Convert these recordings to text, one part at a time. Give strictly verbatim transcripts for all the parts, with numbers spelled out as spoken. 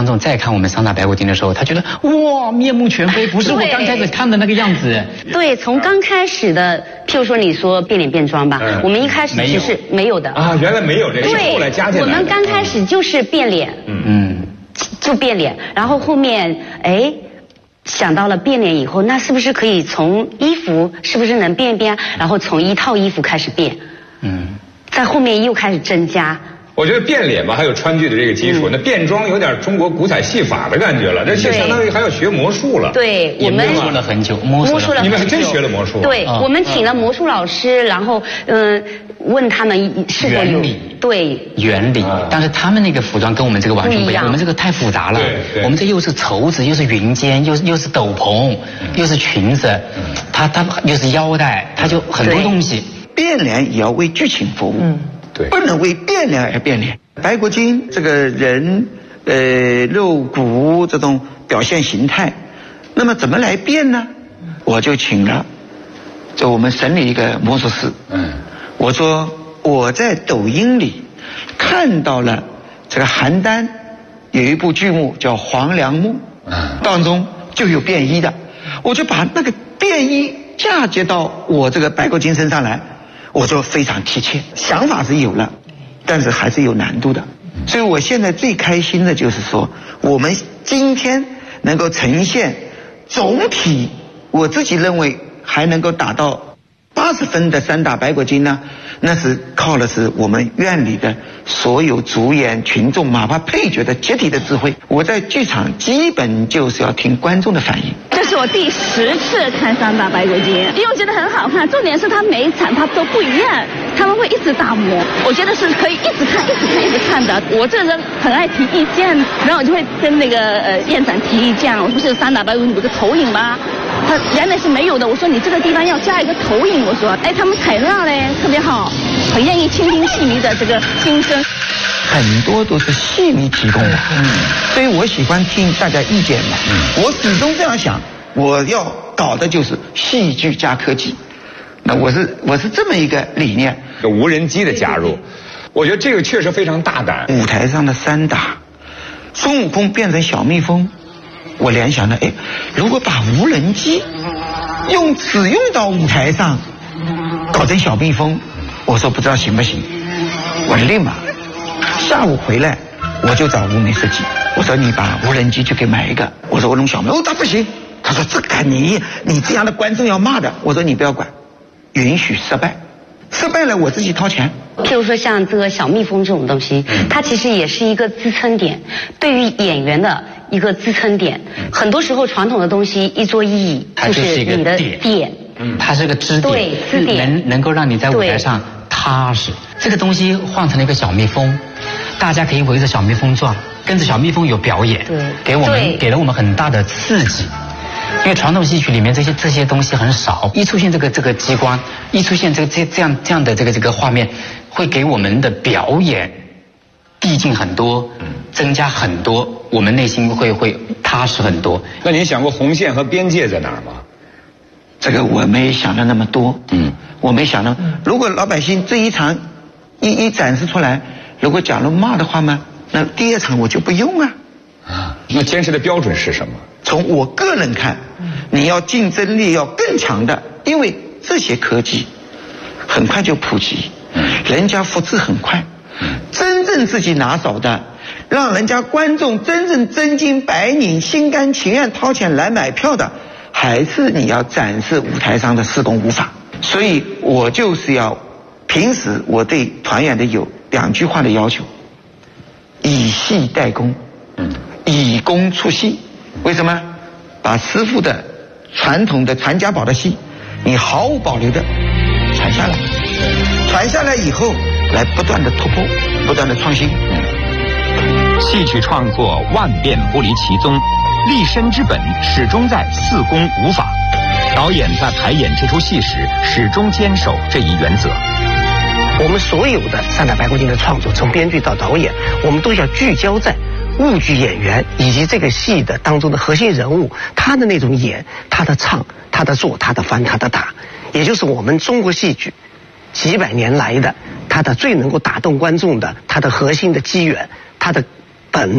众再看我们三打白骨精的时候，他觉得哇面目全非，不是我刚开始看的那个样子。 对，从刚开始的，譬如说你说变脸变装吧，嗯、我们一开始其实没有的啊，原来没有这个，是后来加进来的。 我们刚开始就是变脸，嗯嗯，就变脸，然后后面哎。想到了变脸以后，那是不是可以从衣服是不是能变一变？然后从一套衣服开始变，嗯，在后面又开始增加。 我觉得变脸吧，还有川剧的这个基础，嗯、那变装有点中国古彩戏法的感觉了，这就相当于还要学魔术了。 对，我们摸索了很久， 摸索了很久。 你们还真学了魔术？ 对，啊、我们请了魔术老师，然后嗯、呃，问他们是否有原理， 对原理。啊、但是他们那个服装跟我们这个完全不一样，我们这个太复杂了。 对对， 我们这又是绸子，又是云肩，又是又是斗篷，嗯、又是裙子，嗯、它它又是腰带，它就很多东西。 变脸也要为剧情服务，嗯， 对， 不能为变脸而变脸。白骨精这个人，呃，肉骨这种表现形态，那么怎么来变呢？我就请了，就我们省里一个魔术师，嗯，我说我在抖音里看到了这个邯郸有一部剧目叫《黄粱梦》，嗯，当中就有变衣的，我就把那个变衣嫁接到我这个白骨精身上来，我就非常贴切，想法是有了。但是还是有难度的，所以我现在最开心的就是说，我们今天能够呈现总体，我自己认为还能够达到八十分的三打白骨精呢，那是靠的是我们院里的所有主演、群众，哪怕配角的集体的智慧。我在剧场基本就是要听观众的反应。 这是我第十次看三打白骨精，因为我觉得很好看，重点是它每一场它都不一样，他们会一直打磨，我觉得是可以一直看、一直看、一直看的。我这人很爱提意见，然后我就会跟那个呃院长提意见，我不是三打白骨精有个投影吗？他原来是没有的，我说你这个地方要加一个投影，我说，哎，他们采纳嘞，特别好，很愿意倾听戏迷的这个心声。 很多都是戏迷提供的，嗯，所以我喜欢听大家意见嘛，嗯，我始终这样想，我要搞的就是戏剧加科技，那我是我是这么一个理念。 有无人机的加入，我觉得这个确实非常大胆。 舞台上的三打，孙悟空变成小蜜蜂，我联想了，哎，如果把无人机用只用到舞台上，搞成小蜜蜂，我说不知道行不行，我立马下午回来我就找吴美设计，我说你把无人机去给买一个，我说我弄小蜜，哦，他不行，他说这个你你这样的观众要骂的，我说你不要管，允许失败，失败了我自己掏钱。 譬如说像这个小蜜蜂这种东西，它其实也是一个支撑点，对于演员的一个支撑点。很多时候传统的东西一做一义，就是你的点， 嗯，它是个支点， 对，支点能能够让你在舞台上踏实。这个东西换成了一个小蜜蜂，大家可以围着小蜜蜂转，跟着小蜜蜂有表演，对，给我们给了我们很大的刺激。因为传统戏曲里面这些这些东西很少，一出现这个这个机关，一出现这个这这样这样的这个这个画面，会给我们的表演递进很多，增加很多，我们内心会会踏实很多。 那您想过红线和边界在哪儿吗？ 这个我没想到那么多，嗯，我没想到，如果老百姓这一场一一展示出来，如果假如骂的话嘛，那第二场我就不用啊。 啊，那坚持的标准是什么？ 从我个人看，你要竞争力要更强的，因为这些科技很快就普及，人家复制很快，真正自己拿手的，让人家观众真正真金白银、心甘情愿掏钱来买票的，还是你要展示舞台上的施工舞法。所以我就是要，平时我对团员的有两句话的要求：以戏代工，以工出戏。为什么？把师傅的传统的传家宝的戏，你毫无保留的传下来，传下来以后，来不断的突破，不断的创新。 戏曲创作万变不离其宗，立身之本始终在四功五法。导演在排演这出戏时，始终坚守这一原则。 我们所有的三打白骨精的创作，从编剧到导演，我们都要聚焦在舞剧演员以及这个戏的当中的核心人物，他的那种演，他的唱，他的做，他的翻，他的打，也就是我们中国戏剧几百年来的他的最能够打动观众的，他的核心的机缘，他的本，他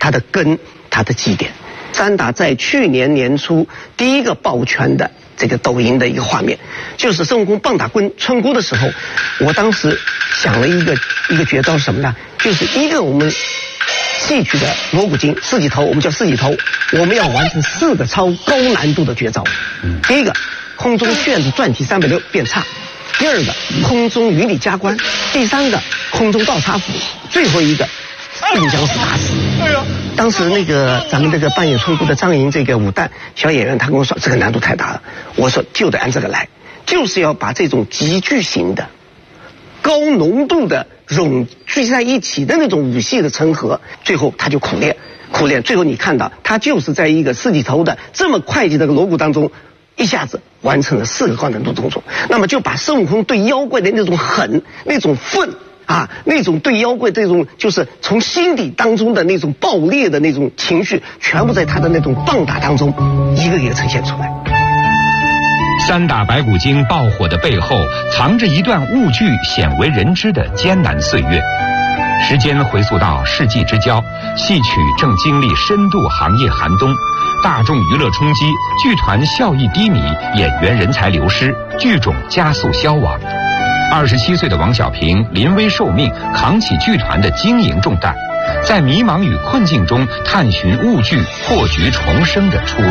它的根，它的基点。三打在去年年初第一个抱拳的这个抖音的一个画面，就是孙悟空棒打春春姑的时候，我当时想了一个一个绝招是什么呢？就是一个我们戏曲的锣鼓经四级头，我们叫四级头，我们要完成四个超高难度的绝招。第一个，空中旋子转体三百六变叉；第二个，空中鱼里加官；第三个，空中倒插斧；最后一个，并将死打死。哎呀！当时那个咱们这个扮演春姑的张莹这个武旦小演员，他跟我说这个难度太大了，我说就得按这个来，就是要把这种极巨型的、高浓度的融聚在一起的那种武戏的成合，最后他就苦练，苦练，最后你看到他就是在一个四级头的这么快捷的锣鼓当中，一下子完成了四个高难度动作，那么就把孙悟空对妖怪的那种狠、那种愤。啊，那种对妖怪这种就是从心底当中的那种爆裂的那种情绪，全部在他的那种棒打当中一个一个呈现出来。 三打白骨精爆火的背后，藏着一段误剧鲜为人知的艰难岁月。时间回溯到世纪之交，戏曲正经历深度行业寒冬，大众娱乐冲击，剧团效益低迷，演员人才流失，剧种加速消亡。二十七岁的王小平临危受命，扛起剧团的经营重担，在迷茫与困境中探寻误剧破局重生的出路。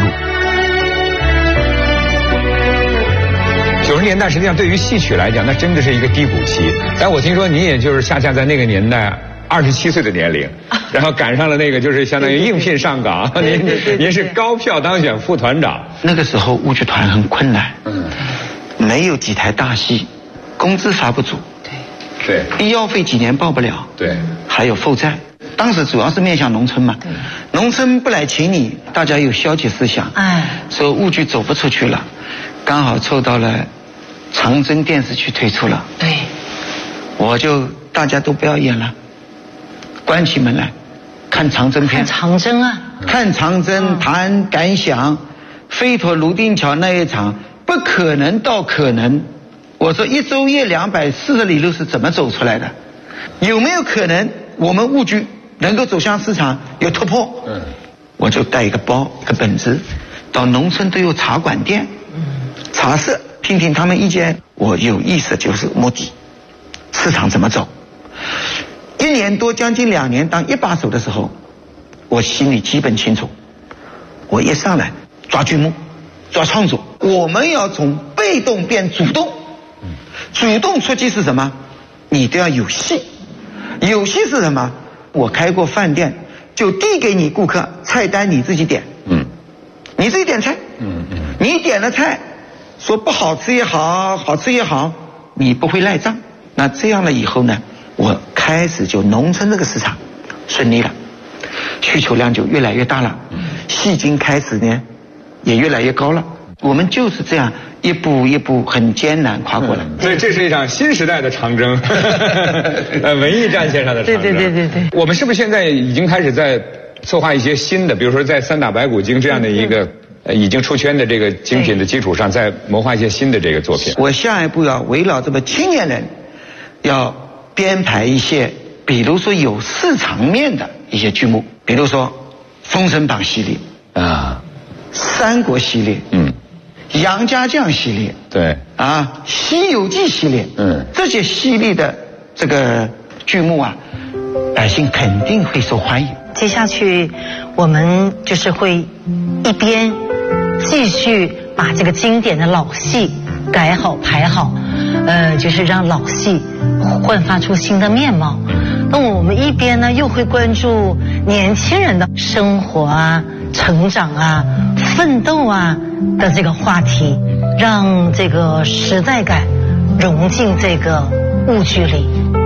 九十年代实际上对于戏曲来讲，那真的是一个低谷期。但我听说您也就是恰恰在那个年代二十七岁的年龄，然后赶上了那个就是相当于应聘上岗，您您是高票当选副团长。 那个时候误剧团很困难，嗯，没有几台大戏。工资发不足， 对， 医药费几年报不了， 对， 还有负债。当时主要是面向农村嘛，农村不来请你，大家有消极思想，哎，说误剧走不出去了，刚好凑到了长征电视剧推出了，对，我就大家都不要演了，关起门来看长征片， 看长征啊， 看长征，谈感想，飞陀泸定桥那一场不可能到可能。我说一昼夜两百四十里路是怎么走出来的？有没有可能我们误剧能够走向市场有突破？嗯，我就带一个包一个本子，到农村都有茶馆店、茶社，听听他们意见。我有意思就是目的，市场怎么走？一年多将近两年当一把手的时候，我心里基本清楚。我一上来抓剧目，抓创作，我们要从被动变主动。主动出击是什么？你都要有戏，有戏是什么？我开过饭店，就递给你顾客菜单，你自己点，嗯，你自己点菜，嗯嗯，你点了菜，说不好吃也好，好吃也好，你不会赖账。那这样了以后呢，我开始就农村这个市场顺利了，需求量就越来越大了，戏精开始呢也越来越高了。我们就是这样一步一步很艰难跨过来， 嗯、所以这是一场新时代的长征，呃，文艺战线上的长征。 对对对对对。 我们是不是现在已经开始在策划一些新的，比如说在三打白骨精这样的一个、嗯、呃已经出圈的这个精品的基础上，再谋划一些新的这个作品？ 我下一步要围绕这么青年人，要编排一些，比如说有市场面的一些剧目，比如说《封神榜》系列啊，《三国》系列，嗯。杨家将系列， 对啊，《西游记》系列，嗯，这些系列的这个剧目啊，百姓肯定会受欢迎。 接下去，我们就是会一边继续把这个经典的老戏改好排好，呃，就是让老戏焕发出新的面貌。那我们一边呢，又会关注年轻人的生活啊、成长啊、奋斗啊的这个话题，让这个时代感融进这个误剧里。